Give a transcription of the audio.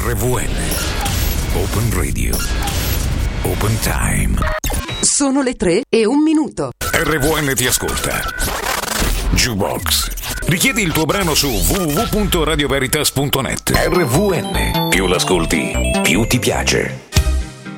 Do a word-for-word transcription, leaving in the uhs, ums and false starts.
R V N. Open Radio. Open Time. Sono le tre e un minuto. R V N ti ascolta. Jukebox. Richiedi il tuo brano su w w w punto radio veritas punto net. R V N. Più l'ascolti, più ti piace.